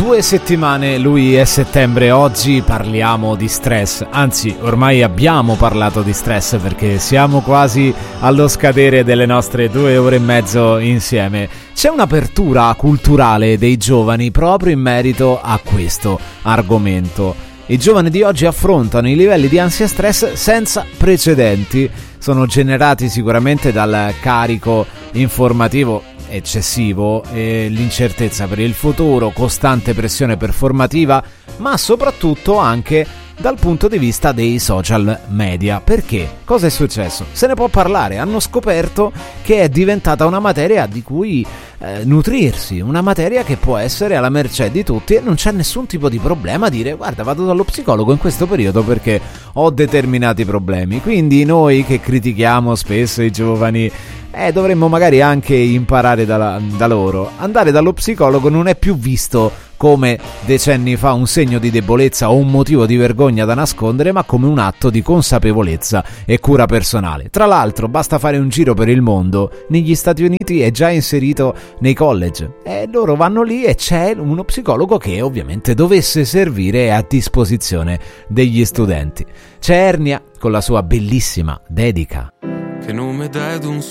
2 settimane, lui è settembre, oggi parliamo di stress, anzi ormai abbiamo parlato di stress perché siamo quasi allo scadere delle nostre 2 ore e mezzo insieme. C'è un'apertura culturale dei giovani proprio in merito a questo argomento. I giovani di oggi affrontano i livelli di ansia e stress senza precedenti, sono generati sicuramente dal carico informativo eccessivo e l'incertezza per il futuro, costante pressione performativa, ma soprattutto anche dal punto di vista dei social media. Perché? Cosa è successo? Se ne può parlare, hanno scoperto che è diventata una materia di cui nutrirsi, una materia che può essere alla mercé di tutti e non c'è nessun tipo di problema a dire guarda vado dallo psicologo in questo periodo perché ho determinati problemi. Quindi noi che critichiamo spesso i giovani dovremmo magari anche imparare da loro. Andare dallo psicologo non è più visto come decenni fa un segno di debolezza o un motivo di vergogna da nascondere, ma come un atto di consapevolezza e cura personale. Tra l'altro basta fare un giro per il mondo, negli Stati Uniti è già inserito nei college e loro vanno lì e c'è uno psicologo che ovviamente dovesse servire a disposizione degli studenti. C'è Ernia con la sua bellissima dedica. Che nome dai ad un